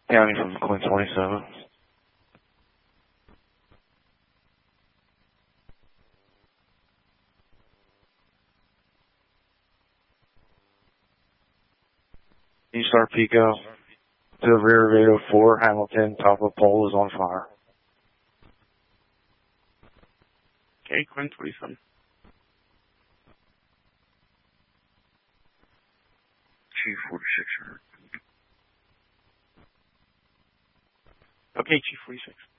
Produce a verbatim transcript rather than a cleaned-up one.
County from Queen twenty-seven. Eastar Pico to the rear of eight oh four, Hamilton, top of pole is on fire. Okay, Quinn twenty-seven. Chief forty-six. Okay, Chief forty-six.